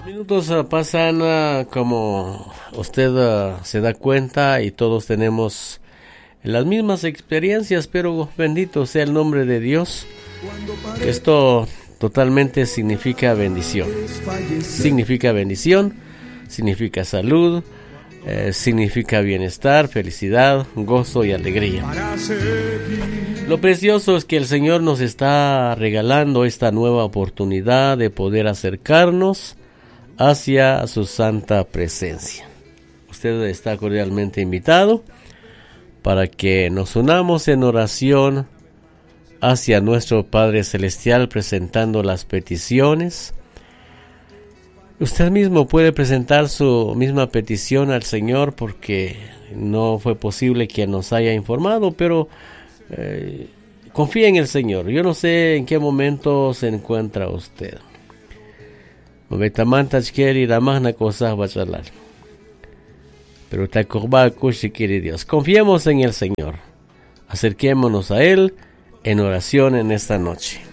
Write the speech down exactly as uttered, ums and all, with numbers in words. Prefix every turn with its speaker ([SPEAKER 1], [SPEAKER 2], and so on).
[SPEAKER 1] Minutos uh, pasan uh, como usted uh, se da cuenta y todos tenemos las mismas experiencias, pero bendito sea el nombre de Dios. Esto totalmente significa bendición. Significa bendición, significa salud, eh, significa bienestar, felicidad, gozo y alegría. Lo precioso es que el Señor nos está regalando esta nueva oportunidad de poder acercarnos hacia su santa presencia. Usted está cordialmente invitado para que nos unamos en oración hacia nuestro Padre Celestial, presentando las peticiones. Usted mismo puede presentar su misma petición al Señor, porque no fue posible que nos haya informado, pero eh, confía en el Señor. Yo no sé en qué momento se encuentra usted. Pero si quiere Dios, confiemos en el Señor. Acerquémonos a Él en oración en esta noche.